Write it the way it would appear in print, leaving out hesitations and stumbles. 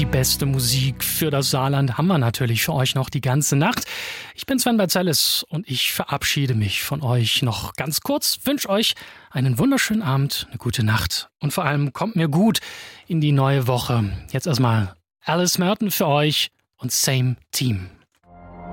beste Musik für das Saarland haben wir natürlich für euch noch die ganze Nacht. Ich bin Sven Berzellis und ich verabschiede mich von euch noch ganz kurz. Wünsche euch einen wunderschönen Abend, eine gute Nacht und vor allem kommt mir gut in die neue Woche. Jetzt erstmal Alice Merton für euch und Same Team.